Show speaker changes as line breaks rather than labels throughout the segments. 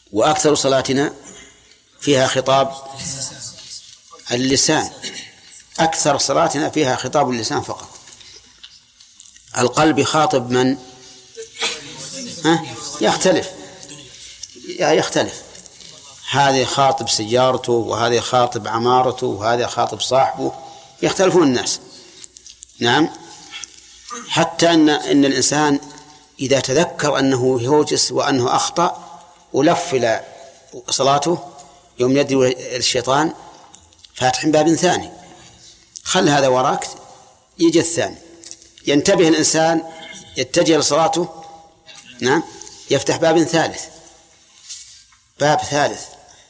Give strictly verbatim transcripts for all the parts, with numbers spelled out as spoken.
وأكثر صلاتنا فيها خطاب اللسان، أكثر صلاتنا فيها خطاب اللسان فقط. القلب يخاطب من؟ ها؟ يختلف يختلف هذا يخاطب سيارته، وهذا يخاطب عمارته، وهذا يخاطب صاحبه، يختلفون الناس. نعم، حتى أن, إن الإنسان إذا تذكر أنه يوجس وأنه أخطأ ولف إلى صلاته يوم يدري الشيطان فاتح باب ثاني، خل هذا وراك يجي الثاني، ينتبه الإنسان يتجه لصلاته، نعم، يفتح باب ثالث، باب ثالث،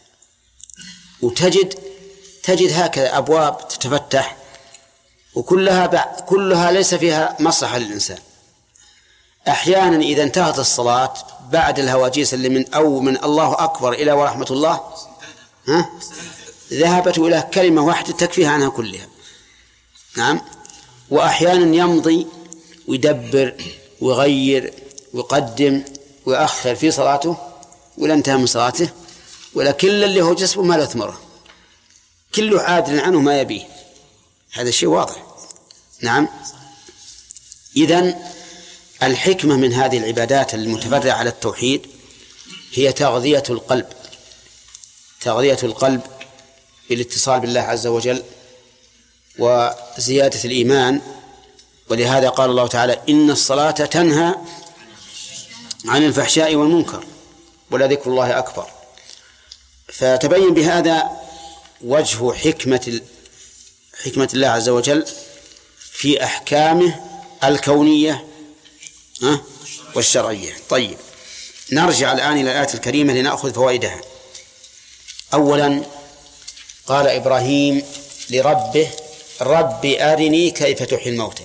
وتجد تجد هكذا أبواب تتفتح وكلها كلها ليس فيها مصلحة للإنسان. أحيانا إذا انتهت الصلاة بعد الهواجيس اللي من أو من الله أكبر إلى ورحمة الله، ها، ذهبت إلى كلمة واحدة تكفيها عنها كلها. نعم. وأحيانا يمضي ويدبر ويغير ويقدم ويأخر في صلاته ولا انتهى من صلاته، ولا كل اللي هو جسمه ما له ثمره، كله عادل عنه ما يبيه. هذا الشيء واضح. نعم. إذن الحكمة من هذه العبادات المتفرعة على التوحيد هي تغذية القلب، تغذية القلب بالاتصال بالله عز وجل وزيادة الإيمان. ولهذا قال الله تعالى: إن الصلاة تنهى عن الفحشاء والمنكر ولذكر الله أكبر. فتبين بهذا وجه حكمة حكمة الله عز وجل في أحكامه الكونية والشرعية. طيب، نرجع الآن إلى الآية الكريمة لنأخذ فوائدها. أولا، قال إبراهيم لربه: رب أرني كيف تحيي الموتى.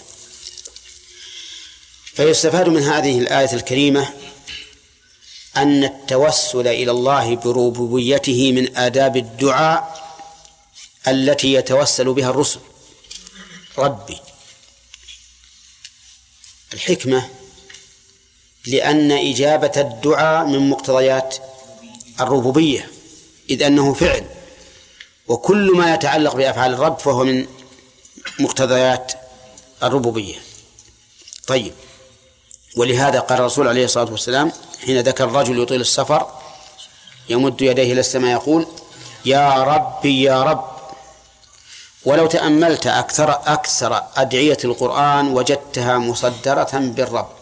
فيستفاد من هذه الآية الكريمة أن التوسل إلى الله بربوبيته من آداب الدعاء التي يتوسل بها الرسل. ربي، الحكمة لأن إجابة الدعاء من مقتضيات الربوبية، إذ أنه فعل، وكل ما يتعلق بأفعال الرب فهو من مقتضيات الربوبية. طيب، ولهذا قال الرسول عليه الصلاة والسلام حين ذكر الرجل يطيل السفر يمد يديه إلى السماء يقول: يا ربي يا رب. ولو تأملت أكثر أكثر أدعية القرآن وجدتها مصدرة بالرب.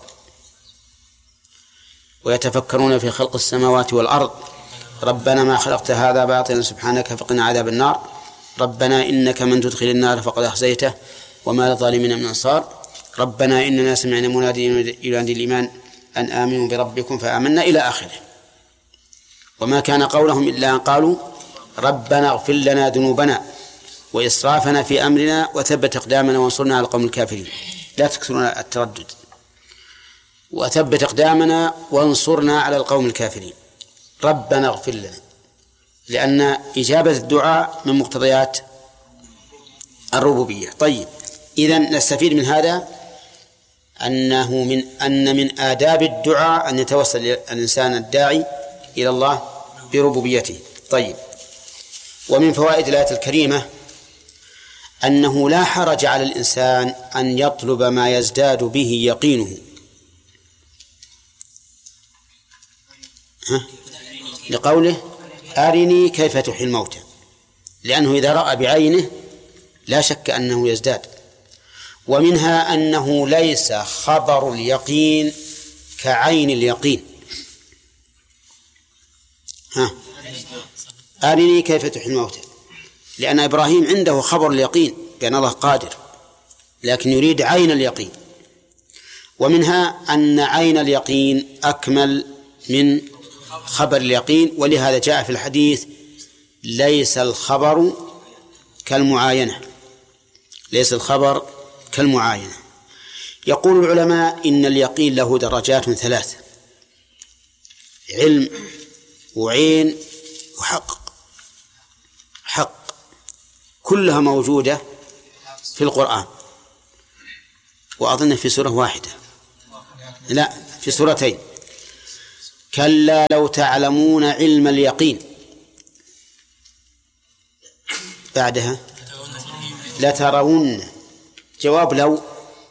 ويتفكرون في خلق السماوات والأرض ربنا ما خلقت هذا باطلا سبحانك فقنا عذاب النار ربنا إنك من تدخل النار فقد أخزيته وما للظالمين من أنصار ربنا إننا سمعنا مناديا ينادي الإيمان أن آمنوا بربكم فآمنا إلى آخره. وما كان قولهم إلا أن قالوا ربنا اغفر لنا ذنوبنا وإسرافنا في أمرنا وثبت أقدامنا وانصرنا على القوم الكافرين. لا تكثرون التردد. وثبت أقدامنا وانصرنا على القوم الكافرين. ربنا اغفر لنا، لأن إجابة الدعاء من مقتضيات الربوبية. طيب، إذن نستفيد من هذا أنه من أن من آداب الدعاء أن يتوسل الإنسان الداعي إلى الله بربوبيته. طيب، ومن فوائد الآية الكريمة أنه لا حرج على الإنسان أن يطلب ما يزداد به يقينه. ها؟ لقوله أرني كيف تحيي الموتى، لأنه إذا رأى بعينه لا شك أنه يزداد. ومنها أنه ليس خبر اليقين كعين اليقين. ها، أرني كيف تحيي الموتى، لأن إبراهيم عنده خبر اليقين بأن الله قادر، لكن يريد عين اليقين. ومنها أن عين اليقين أكمل من خبر اليقين، ولهذا جاء في الحديث ليس الخبر كالمعاينة، ليس الخبر كالمعاينة. يقول العلماء إن اليقين له درجات ثلاث: علم وعين وحق. حق كلها موجودة في القرآن، وأظن في سورة واحدة، لا في سورتين. كلا لو تعلمون علم اليقين. بعدها لترون. جواب لو،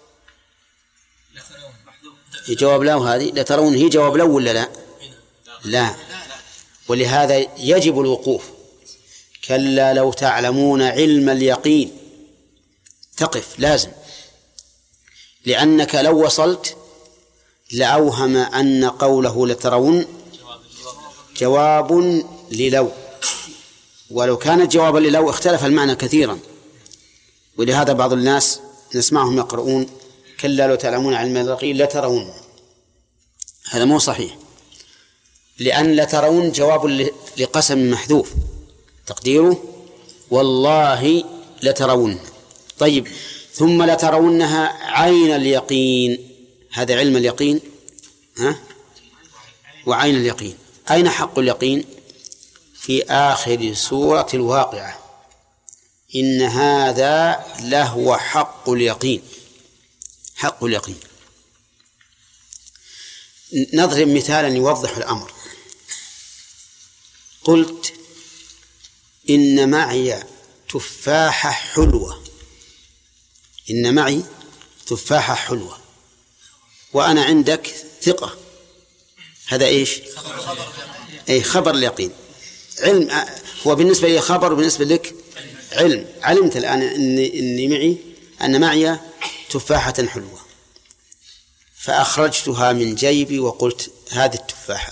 جواب لو هذه لترون هي جواب لو ولا لا؟ لا، ولهذا يجب الوقوف. كلا لو تعلمون علم اليقين، تقف لازم، لأنك لو وصلت لأوهم أن قوله لترون جواب للو، ولو كانت جوابا للو اختلف المعنى كثيرا. ولهذا بعض الناس نسمعهم يقرؤون كلا لو تعلمون علم اليقين لترون، هذا مو صحيح، لأن لترون جواب لقسم محذوف تقديره والله لترون. طيب، ثم لترونها عين اليقين، هذا علم اليقين ها؟ وعين اليقين. أين حق اليقين؟ في آخر سورة الواقعة، إن هذا لهو حق اليقين. حق اليقين. نضرب مثالا يوضح الأمر. قلت إن معي تفاحة حلوة، إن معي تفاحة حلوة، وأنا عندك ثقة، هذا إيش؟ أي خبر اليقين. علم هو بالنسبة لي خبر، وبالنسبة لك علم. علمت الآن إني, إني معي أن معي تفاحة حلوة، فأخرجتها من جيبي وقلت هذه التفاحة،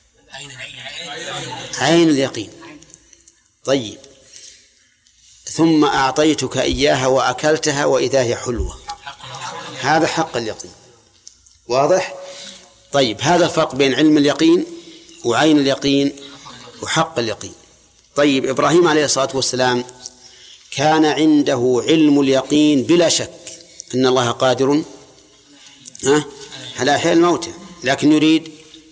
عين اليقين. طيب، ثم أعطيتك إياها وأكلتها وإذا هي حلوة، هذا حق اليقين. واضح؟ طيب، هذا الفرق بين علم اليقين وعين اليقين وحق اليقين. طيب، إبراهيم عليه الصلاة والسلام كان عنده علم اليقين بلا شك أن الله قادر على إحياء الموتى، لكن يريد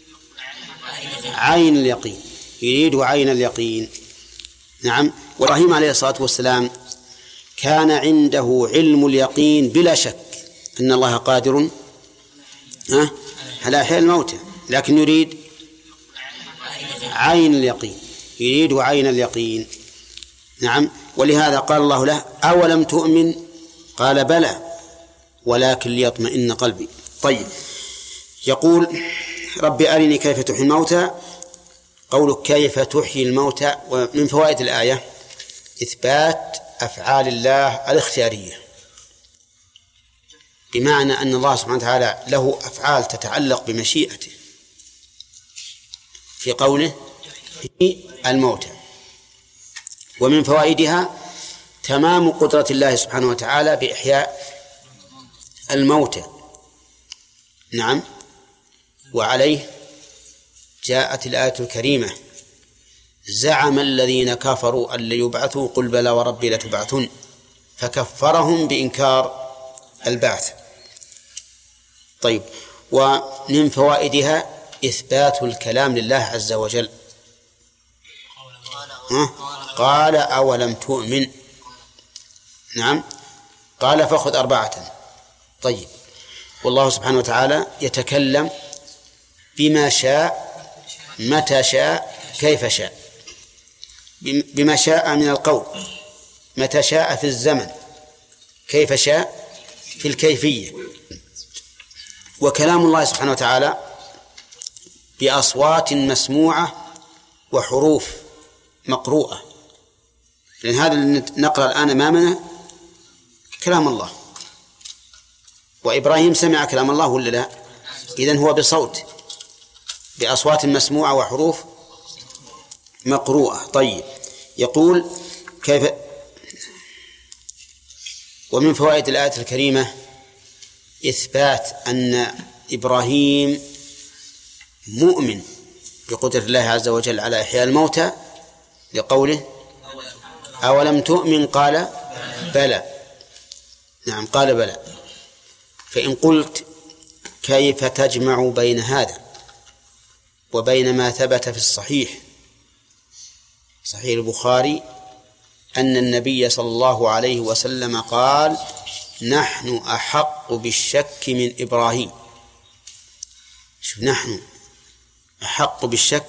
عين اليقين، يريد عين اليقين. نعم، وإبراهيم عليه الصلاة والسلام كان عنده علم اليقين بلا شك أن الله قادر على إحياء الموتى، لكن يريد عين اليقين، يريد عين اليقين. نعم، ولهذا قال الله له أولم تؤمن؟ قال بلى ولكن ليطمئن قلبي. طيب، يقول رب أرني كيف تحيي الموتى. قولك كيف تحيي الموتى، ومن فوائد الآية إثبات أفعال الله الاختيارية، بمعنى أن الله سبحانه وتعالى له أفعال تتعلق بمشيئته في قوله الموتى. ومن فوائدها تمام قدرة الله سبحانه وتعالى بإحياء الموتى. نعم، وعليه جاءت الآية الكريمة زعم الذين كفروا أن ليبعثوا قل بلى وربي لتبعثن، فكفرهم بإنكار البعث. طيب، ومن فوائدها إثبات الكلام لله عز وجل. قال أولم تؤمن؟ نعم، قال فخذ أربعة. طيب، والله سبحانه وتعالى يتكلم بما شاء متى شاء كيف شاء، بما شاء من القول، متى شاء في الزمن، كيف شاء في الكيفية. وكلام الله سبحانه وتعالى بأصوات مسموعة وحروف مقروءة، لأن هذا اللي نقرأ الآن أمامنا كلام الله، وإبراهيم سمع كلام الله ولا لا؟ إذن هو بصوت، بأصوات مسموعة وحروف مقروءة. طيب، يقول كيف. ومن فوائد الآية الكريمة إثبات أن إبراهيم مؤمن بقدرة الله عز وجل على إحياء الموتى، لقوله أولم تؤمن؟ قال بلى. نعم، قال بلى. فإن قلت كيف تجمع بين هذا وبين ما ثبت في الصحيح صحيح البخاري أن النبي صلى الله عليه وسلم قال نحن أحق بالشك من إبراهيم. شوف، نحن أحق بالشك